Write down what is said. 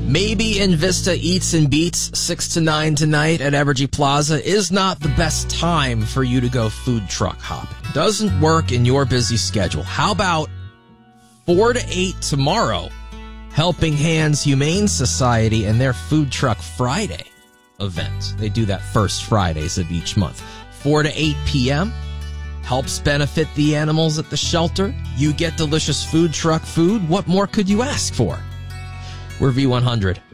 Maybe Invista Eats and Beats 6 to 9 tonight at Evergy Plaza is not the best time for you to go food truck hopping. Doesn't work in your busy schedule. How about 4 to 8 tomorrow? Helping Hands Humane Society and their Food Truck Friday event. They do that first Fridays of each month. 4 to 8 p.m. helps benefit the animals at the shelter. You get delicious food truck food. What more could you ask for? We're V100.